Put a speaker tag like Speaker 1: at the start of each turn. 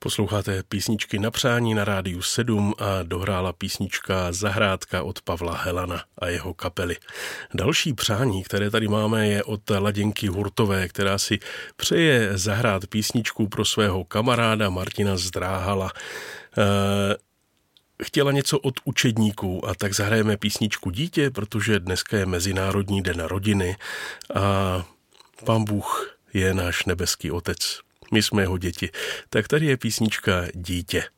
Speaker 1: Posloucháte písničky na přání na Rádiu 7 a dohrála písnička Zahrádka od Pavla Helana a jeho kapely. Další přání, které tady máme, je od Laděnky Hurtové, která si přeje zahrát písničku pro svého kamaráda Martina Zdráhala. Chtěla něco od učedníků a tak zahrajeme písničku Dítě, protože dneska je Mezinárodní den rodiny a Pán Bůh je náš nebeský otec. My jsme jeho děti. Tak tady je písnička Dítě.